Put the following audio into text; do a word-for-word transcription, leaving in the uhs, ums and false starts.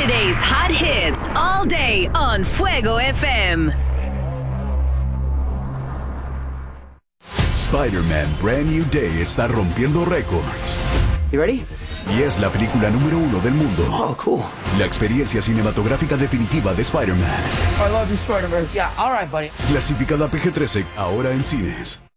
Today's hot hits all day on Fuego F M. Spider-Man Brand New Day está rompiendo récords. You ready? Y es la película número uno del mundo. Oh, cool. La experiencia cinematográfica definitiva de Spider-Man. I love you, Spider-Man. Yeah, all right, buddy. Clasificada P G trece, ahora en cines.